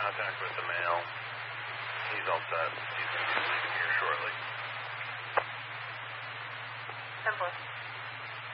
contact with the male. He's all set. He's going to be leaving here shortly. 10-4.